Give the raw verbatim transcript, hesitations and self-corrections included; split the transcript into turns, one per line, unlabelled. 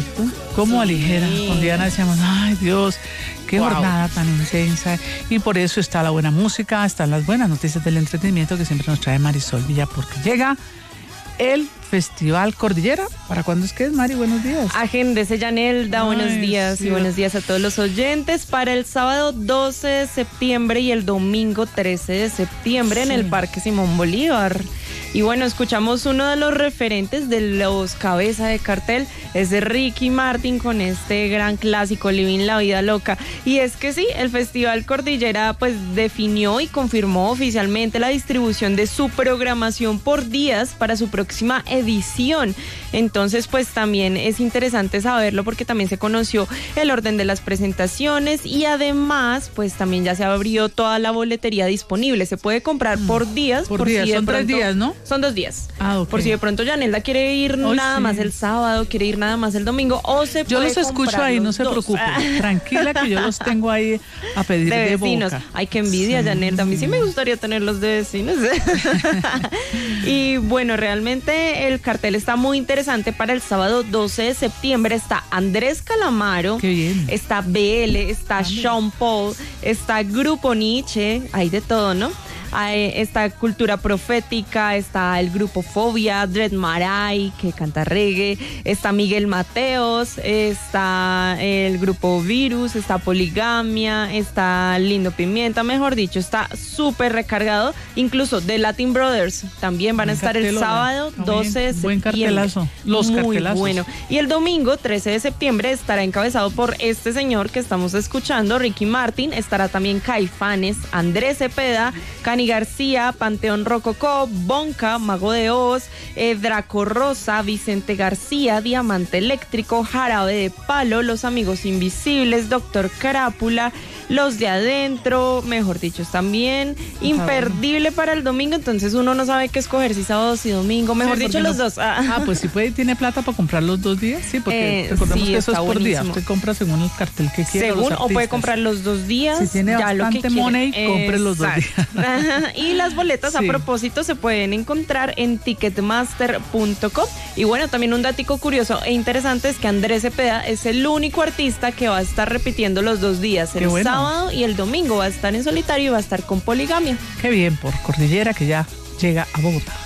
¿cierto? Cómo
Sí.
aligera. Con Diana decíamos, ay Dios, qué
Wow.
jornada tan intensa. Y por eso está la buena música, están las buenas noticias del entretenimiento que siempre nos trae Marisol Villa, porque llega el Festival Cordillera. ¿Para cuándo es que es, Mari? Buenos días.
Agéndese, Yanelda,
Ay,
buenos días
sí.
y buenos días a todos los oyentes. Para el sábado doce de septiembre y el domingo trece de septiembre
Sí.
en el Parque Simón Bolívar. Y bueno, escuchamos uno de los referentes de los cabeza de cartel, es de Ricky Martin con este gran clásico Living la Vida Loca. Y es que sí, el Festival Cordillera pues definió y confirmó oficialmente la distribución de su programación por días para su próxima edición. Entonces pues también es interesante saberlo porque también se conoció el orden de las presentaciones y además pues también ya se abrió toda la boletería disponible. Se puede comprar por días.
Por días,
si de
son tres
pronto-
días, ¿no?
Son dos días.
Ah, ok.
Por si de pronto Yanelda quiere ir
Hoy
nada
sí.
más el sábado, quiere ir nada más el domingo, o se
Yo
puede
los escucho
comprar
ahí, no
los
se
dos.
preocupe. Tranquila que yo los tengo ahí a pedir
De
de,
vecinos.
boca.
Ay, qué envidia,
Sí.
Yanelda. A mí sí me gustaría tenerlos de vecinos. Y bueno, realmente el cartel está muy interesante para el sábado doce de septiembre. Está Andrés Calamaro,
Qué bien.
está B L, está Sean Paul, está Grupo Nietzsche, hay de todo, ¿no? Hay, está Cultura Profética, está el grupo Fobia, Dread Marai, que canta reggae, está Miguel Mateos, está el grupo Virus, está Poligamia, está Lindo Pimienta, mejor dicho, está súper recargado. Incluso The Latin Brothers también van a
Buen
estar el
cartel,
sábado
Está bien.
doce de septiembre.
Buen cartelazo. Los
Muy
cartelazos.
bueno. Y el domingo trece de septiembre estará encabezado por este señor que estamos escuchando, Ricky Martin. Estará también Caifanes, Andrés Cepeda, Cani García, Panteón Rococó, Bonca, Mago de Oz, eh, Draco Rosa, Vicente García, Diamante Eléctrico, Jarabe de Palo, Los Amigos Invisibles, Doctor Carápula, Los de Adentro, mejor dicho, también imperdible para el domingo. Entonces uno no sabe qué escoger, si sábado, si domingo, mejor
Sí,
dicho,
porque
los
no-
dos. Ah.
Ah, pues si puede, tiene plata para comprar los dos días, sí, porque
Eh,
recordemos
sí,
que eso es
está
por día.
buenísimo.
Usted compra según el cartel que quiera.
Según,
los
o puede
artistas.
comprar los dos días.
Si tiene
ya lo que
bastante
quiere.
money, compre los dos
Exacto. Y las boletas, a
Sí.
propósito, se pueden encontrar en ticketmaster punto com. Y bueno, también un datico curioso e interesante es que Andrés Cepeda es el único artista que va a estar repitiendo los dos días,
Qué
el
bueno.
sábado y el domingo. Va a estar en solitario y va a estar con Poligamia.
Qué bien, por Cordillera que ya llega a Bogotá.